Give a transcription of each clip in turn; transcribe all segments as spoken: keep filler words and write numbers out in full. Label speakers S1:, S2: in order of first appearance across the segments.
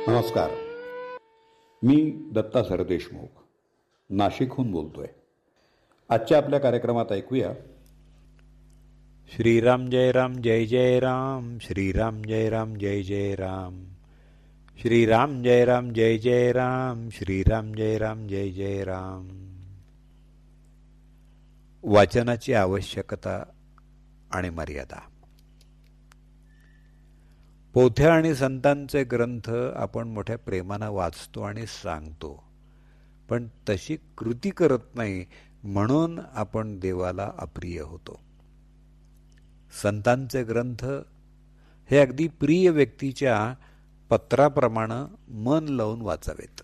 S1: नमस्कार. मी दत्ता सरदेशमुख नाशिकहून बोलतोय. आजच्या आपल्या कार्यक्रमात ऐकूया
S2: श्रीराम जय राम जय जय राम, श्रीराम जय राम जय जय राम, श्रीराम जय राम जय जय राम, श्रीराम जय राम जय जय राम. वाचनाची आवश्यकता आणि मर्यादा. पोथ्या आणि संतांचे ग्रंथ आपण मोठ्या प्रेमानं वाचतो आणि सांगतो, पण तशी कृती करत नाही, म्हणून आपण देवाला अप्रिय होतो. संतांचे ग्रंथ हे अगदी प्रिय व्यक्तीच्या पत्राप्रमाणे मन लावून वाचावेत.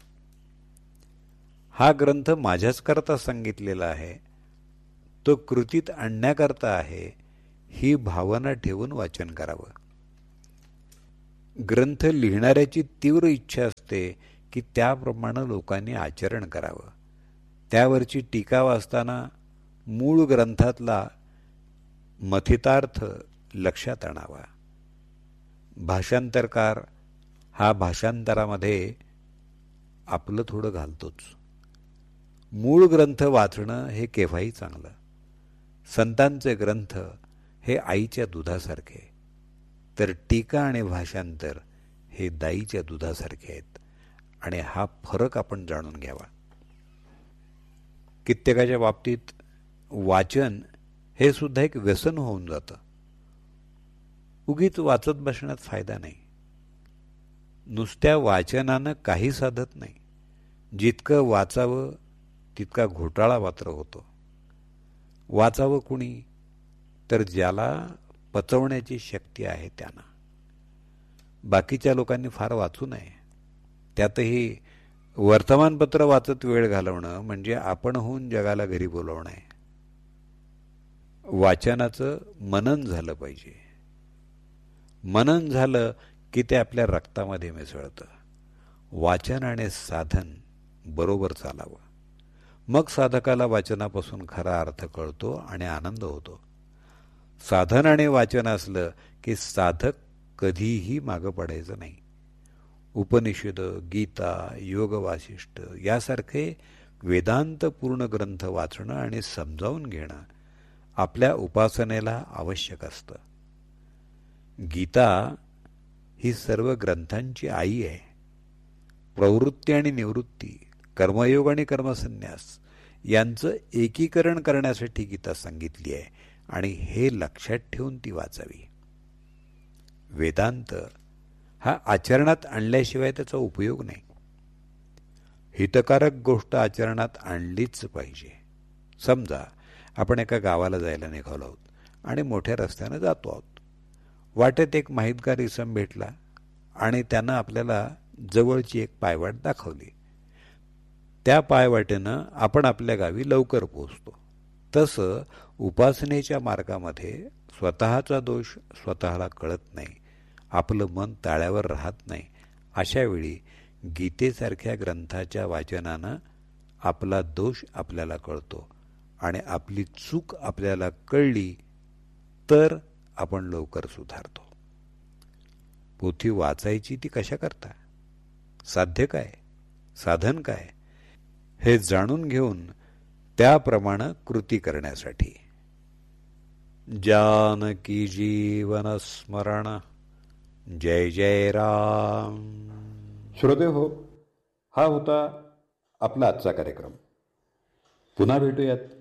S2: हा ग्रंथ माझ्याच करता सांगितलेला आहे, तो कृतीत आणण्याकरता आहे, ही भावना ठेवून वाचन करावं. ग्रंथ लिहिणाऱ्याची तीव्र इच्छा असते की त्याप्रमाणे लोकांनी आचरण करावं. त्यावरची टीका वाचताना मूळ ग्रंथातला मथितार्थ लक्षात आणावा. भाषांतरकार हा भाषांतरामध्ये आपलं थोडं घालतोच. मूळ ग्रंथ वाचणं हे केव्हाही चांगलं. संतांचे ग्रंथ हे आईच्या दुधासारखे, तर टीका आणि भाषांतर हे दाईच्या दुधासारखे आहेत, आणि हा फरक आपण जाणून घ्यावा. कित्येकाच्या बाबतीत वाचन हे सुद्धा एक व्यसन होऊन जातं. उगीच वाचत बसण्यात फायदा नाही. नुसत्या वाचनानं काही साधत नाही. जितकं वाचावं तितका घोटाळा मात्र होतो. वाचावं कुणी, तर ज्याला पचवण्याची शक्ती आहे त्यांना. बाकीच्या लोकांनी फार वाचू नये. त्यातही वर्तमानपत्र वाचत वेळ घालवणं म्हणजे आपण होऊन जगाला घरी बोलवणं आहे. वाचनाचं मनन झालं पाहिजे. मनन झालं की ते आपल्या रक्तामध्ये मिसळतं. वाचन आणि साधन बरोबर चालावं, मग साधकाला वाचनापासून खरा अर्थ कळतो आणि आनंद होतो. साधन आणि वाचन असलं की साधक कधीही मागं पडायचं नाही. उपनिषद, गीता, योग वासिष्ठ यासारखे वेदांतपूर्ण ग्रंथ वाचणं आणि समजावून घेणं आपल्या उपासनेला आवश्यक असतं. गीता ही सर्व ग्रंथांची आई आहे. प्रवृत्ती आणि निवृत्ती, कर्मयोग आणि कर्मसन्यास यांचं एकीकरण करण्यासाठी गीता सांगितली आहे, आणि हे लक्षात ठेवून ती वाचावी. वेदांत हा आचरणात आणल्याशिवाय त्याचा उपयोग नाही. हितकारक गोष्ट आचरणात आणलीच पाहिजे. समजा आपण एका गावाला जायला निघालो आहोत आणि मोठ्या रस्त्यानं जातो आहोत. वाटेत एक माहितगार इसम भेटला आणि त्यानं आपल्याला जवळची एक पायवाट दाखवली. त्या पायवाटेनं आपण आपल्या गावी लवकर पोहोचतो. तसं उपासनेच्या मार्गामध्ये स्वतःचा दोष स्वतःला कळत नाही, आपलं मन ताळ्यावर राहत नाही. अशा वेळी गीतेसारख्या ग्रंथाच्या वाचनानं आपला दोष आपल्याला कळतो, आणि आपली चूक आपल्याला कळली तर आपण लवकर सुधारतो. पोथी वाचायची ती कशा करता, साध्य काय, साधन काय, हे जाणून घेऊन त्याप्रमाणे कृती करण्यासाठी. जानकी जीवन स्मरण. जय जय राम.
S1: श्रोते हो, हा होता आपला आजचा कार्यक्रम. पुन्हा भेटूयात